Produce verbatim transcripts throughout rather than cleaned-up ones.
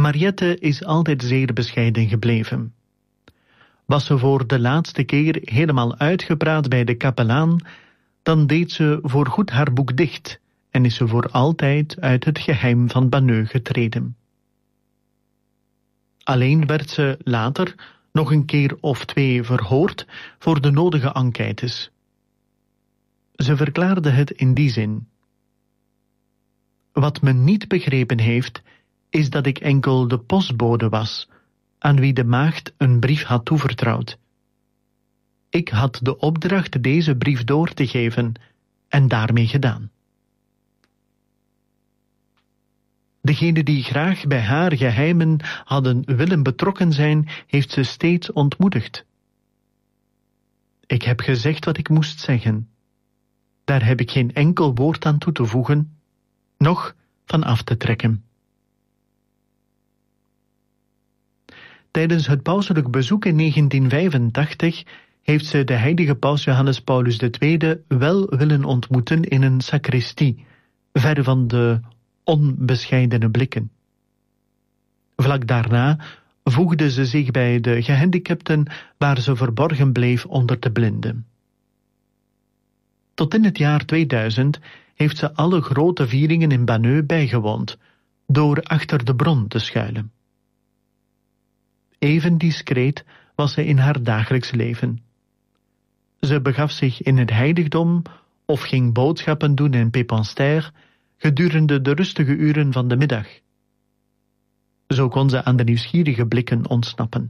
Mariette is altijd zeer bescheiden gebleven. Was ze voor de laatste keer helemaal uitgepraat bij de kapelaan, dan deed ze voorgoed haar boek dicht en is ze voor altijd uit het geheim van Banneux getreden. Alleen werd ze later nog een keer of twee verhoord voor de nodige enquêtes. Ze verklaarde het in die zin: wat men niet begrepen heeft, is dat ik enkel de postbode was, aan wie de maagd een brief had toevertrouwd. Ik had de opdracht deze brief door te geven en daarmee gedaan. Degene die graag bij haar geheimen hadden willen betrokken zijn, heeft ze steeds ontmoedigd. Ik heb gezegd wat ik moest zeggen. Daar heb ik geen enkel woord aan toe te voegen, noch van af te trekken. Tijdens het pauselijk bezoek in negentien vijfentachtig heeft ze de heilige paus Johannes Paulus de Tweede wel willen ontmoeten in een sacristie, ver van de onbescheidene blikken. Vlak daarna voegde ze zich bij de gehandicapten waar ze verborgen bleef onder de blinden. Tot in het jaar tweeduizend heeft ze alle grote vieringen in Banneux bijgewoond, door achter de bron te schuilen. Even discreet was ze in haar dagelijks leven. Ze begaf zich in het heiligdom of ging boodschappen doen in Pépenster gedurende de rustige uren van de middag. Zo kon ze aan de nieuwsgierige blikken ontsnappen.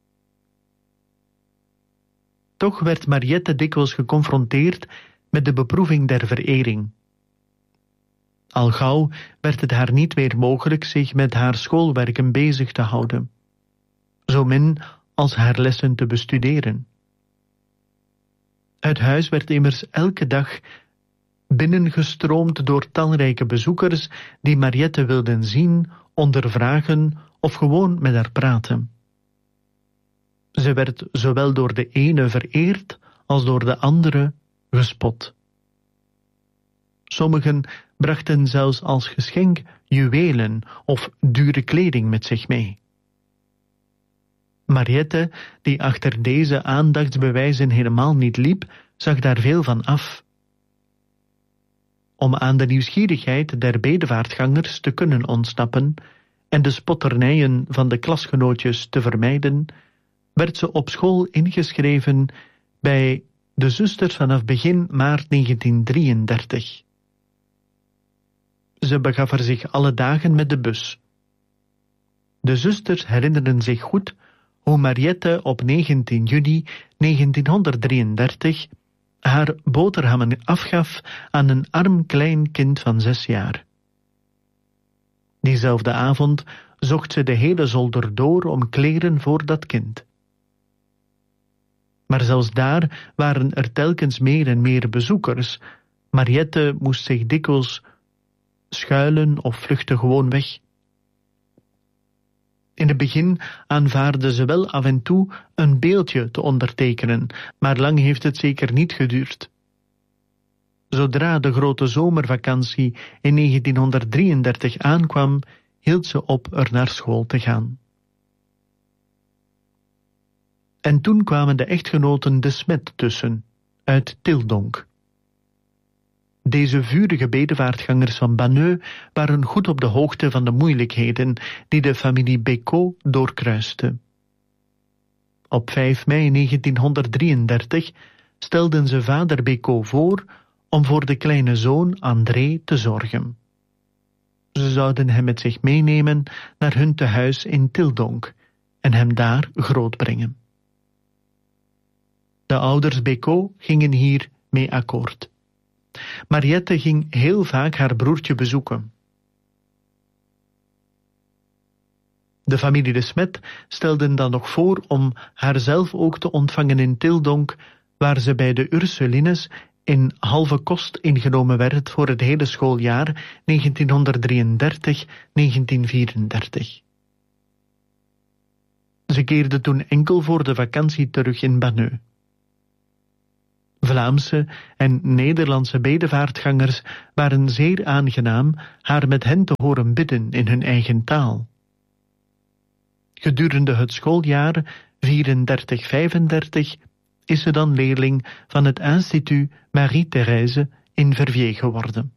Toch werd Mariette dikwijls geconfronteerd met de beproeving der verering. Al gauw werd het haar niet meer mogelijk zich met haar schoolwerken bezig te houden, zo min als haar lessen te bestuderen. Het huis werd immers elke dag binnengestroomd door talrijke bezoekers die Mariette wilden zien, ondervragen of gewoon met haar praten. Ze werd zowel door de ene vereerd als door de andere gespot. Sommigen brachten zelfs als geschenk juwelen of dure kleding met zich mee. Mariette, die achter deze aandachtsbewijzen helemaal niet liep, zag daar veel van af. Om aan de nieuwsgierigheid der bedevaartgangers te kunnen ontsnappen en de spotternijen van de klasgenootjes te vermijden, werd ze op school ingeschreven bij de zusters vanaf begin maart negentien drieëndertig. Ze begaf er zich alle dagen met de bus. De zusters herinnerden zich goed hoe Mariette op negentien juni negentienhonderddrieëndertig haar boterhammen afgaf aan een arm klein kind van zes jaar. Diezelfde avond zocht ze de hele zolder door om kleren voor dat kind. Maar zelfs daar waren er telkens meer en meer bezoekers. Mariette moest zich dikwijls schuilen of vluchtte gewoon weg. In het begin aanvaarde ze wel af en toe een beeldje te ondertekenen, maar lang heeft het zeker niet geduurd. Zodra de grote zomervakantie in negentienhonderddrieëndertig aankwam, hield ze op er naar school te gaan. En toen kwamen de echtgenoten de Smet tussen, uit Tildonk. Deze vurige bedevaartgangers van Banneux waren goed op de hoogte van de moeilijkheden die de familie Bécaud doorkruiste. Op vijf mei negentienhonderddrieëndertig stelden ze vader Bécaud voor om voor de kleine zoon André te zorgen. Ze zouden hem met zich meenemen naar hun tehuis in Tildonk en hem daar grootbrengen. De ouders Bécaud gingen hier mee akkoord. Mariette ging heel vaak haar broertje bezoeken. De familie de Smet stelden dan nog voor om haarzelf ook te ontvangen in Tildonk, waar ze bij de Ursulines in halve kost ingenomen werd voor het hele schooljaar negentienhonderddrieëndertig negentienvierendertig. Ze keerde toen enkel voor de vakantie terug in Banneux. Vlaamse en Nederlandse bedevaartgangers waren zeer aangenaam haar met hen te horen bidden in hun eigen taal. Gedurende het schooljaar vierendertig vijfendertig is ze dan leerling van het Institut Marie-Thérèse in Verviers geworden.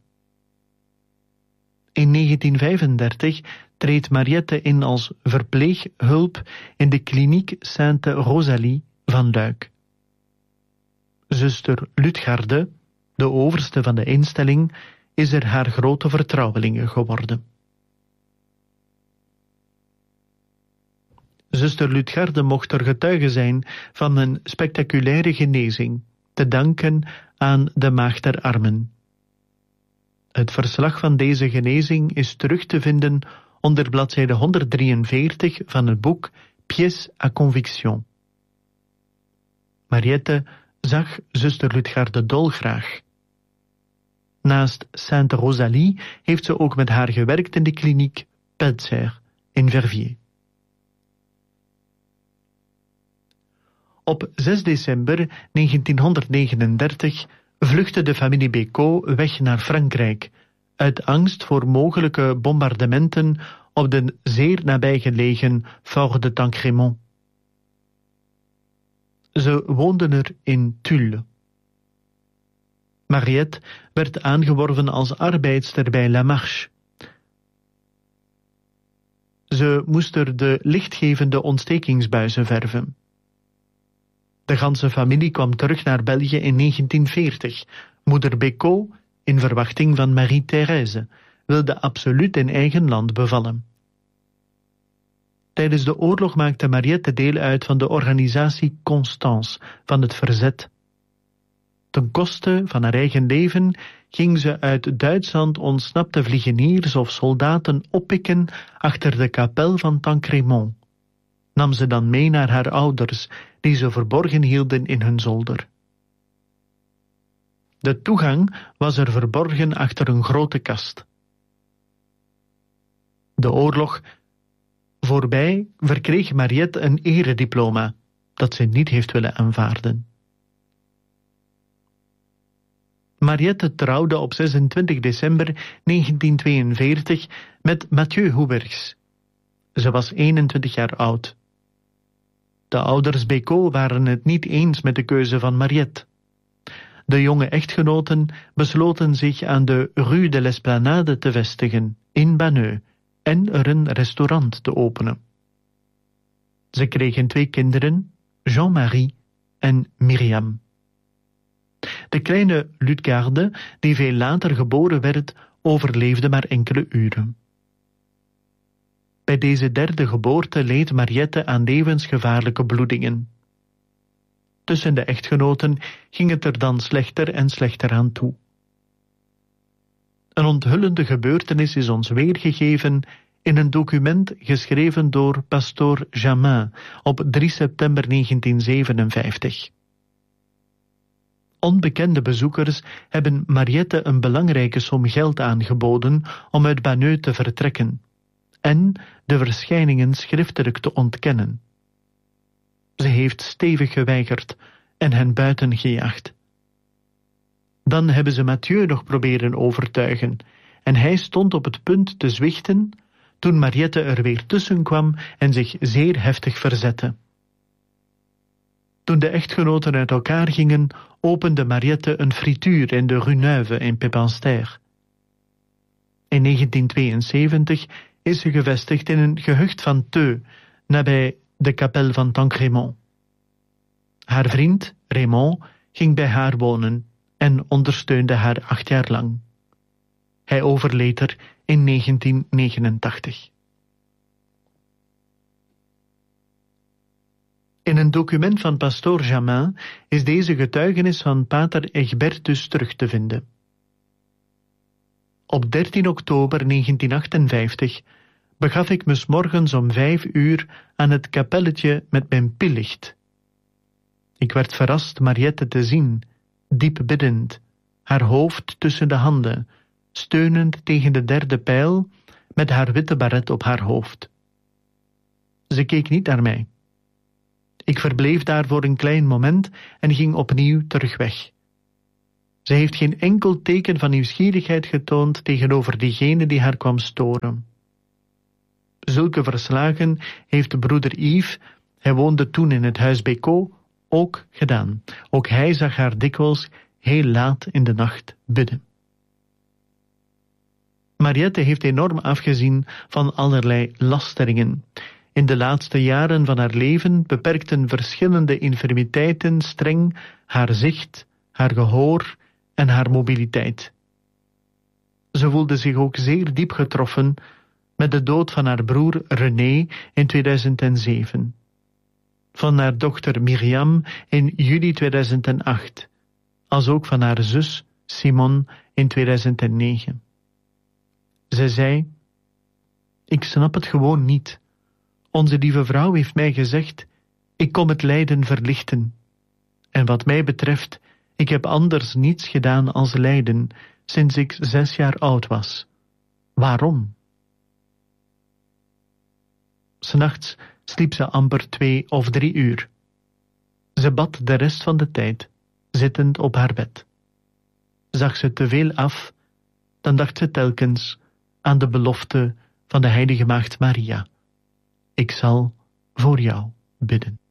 In negentien vijfendertig treedt Mariette in als verpleeghulp in de kliniek Sainte Rosalie van Luik. Zuster Lutgarde, de overste van de instelling, is er haar grote vertrouwelinge geworden. Zuster Lutgarde mocht er getuige zijn van een spectaculaire genezing, te danken aan de Maagd der Armen. Het verslag van deze genezing is terug te vinden onder bladzijde honderddrieënveertig van het boek Pièces à conviction. Mariette zag zuster Lutgarde dolgraag. Naast Sainte Rosalie heeft ze ook met haar gewerkt in de kliniek Peltzer in Verviers. Op zes december negentienhonderdnegenendertig vluchtte de familie Bécaud weg naar Frankrijk, uit angst voor mogelijke bombardementen op de zeer nabijgelegen Fort de Tancrémont. Ze woonden er in Tulle. Mariette werd aangeworven als arbeidster bij La Marche. Ze moest er de lichtgevende ontstekingsbuizen verven. De ganse familie kwam terug naar België in negentien veertig. Moeder Bécaud, in verwachting van Marie-Thérèse, wilde absoluut in eigen land bevallen. Tijdens de oorlog maakte Mariette deel uit van de organisatie Constance van het verzet. Ten koste van haar eigen leven ging ze uit Duitsland ontsnapte vliegeniers of soldaten oppikken achter de kapel van Tancrémont. Nam ze dan mee naar haar ouders, die ze verborgen hielden in hun zolder. De toegang was er verborgen achter een grote kast. De oorlog voorbij verkreeg Mariette een erediploma dat ze niet heeft willen aanvaarden. Mariette trouwde op zesentwintig december negentientweeënveertig met Mathieu Houbergs. Ze was eenentwintig jaar oud. De ouders Bécaud waren het niet eens met de keuze van Mariette. De jonge echtgenoten besloten zich aan de Rue de l'Esplanade te vestigen, in Banneux, en er een restaurant te openen. Ze kregen twee kinderen, Jean-Marie en Myriam. De kleine Lutgarde, die veel later geboren werd, overleefde maar enkele uren. Bij deze derde geboorte leed Mariette aan levensgevaarlijke bloedingen. Tussen de echtgenoten ging het er dan slechter en slechter aan toe. Een onthullende gebeurtenis is ons weergegeven in een document geschreven door pastoor Jamin op drie september negentienzevenenvijftig. Onbekende bezoekers hebben Mariette een belangrijke som geld aangeboden om uit Banneux te vertrekken en de verschijningen schriftelijk te ontkennen. Ze heeft stevig geweigerd en hen buiten gejaagd. Dan hebben ze Mathieu nog proberen overtuigen en hij stond op het punt te zwichten toen Mariette er weer tussen kwam en zich zeer heftig verzette. Toen de echtgenoten uit elkaar gingen, opende Mariette een frituur in de Rue Neuve in Pepinster. In negentientweeënzeventig is ze gevestigd in een gehucht van Theu, nabij de kapel van Tancrémont. Haar vriend, Raymond, ging bij haar wonen en ondersteunde haar acht jaar lang. Hij overleed er in negentien negenentachtig. In een document van pastoor Jamin is deze getuigenis van pater Egbertus terug te vinden. Op dertien oktober negentienachtenvijftig begaf ik me 's morgens om vijf uur aan het kapelletje met mijn pillicht. Ik werd verrast Mariette te zien, diep biddend, haar hoofd tussen de handen, steunend tegen de derde pijl, met haar witte baret op haar hoofd. Ze keek niet naar mij. Ik verbleef daar voor een klein moment en ging opnieuw terug weg. Ze heeft geen enkel teken van nieuwsgierigheid getoond tegenover diegene die haar kwam storen. Zulke verslagen heeft broeder Yves, hij woonde toen in het huis Bécaud, ook gedaan. Ook hij zag haar dikwijls heel laat in de nacht bidden. Mariette heeft enorm afgezien van allerlei lasteringen. In de laatste jaren van haar leven beperkten verschillende infirmiteiten streng haar zicht, haar gehoor en haar mobiliteit. Ze voelde zich ook zeer diep getroffen met de dood van haar broer René in tweeduizend zeven. Van haar dochter Myriam in juli tweeduizend acht, als ook van haar zus Simone in tweeduizend negen. Zij zei: ik snap het gewoon niet. Onze lieve vrouw heeft mij gezegd, ik kom het lijden verlichten. En wat mij betreft, ik heb anders niets gedaan als lijden, sinds ik zes jaar oud was. Waarom? 'S Nachts sliep ze amper twee of drie uur. Ze bad de rest van de tijd, zittend op haar bed. Zag ze te veel af, dan dacht ze telkens aan de belofte van de heilige maagd Maria: ik zal voor jou bidden.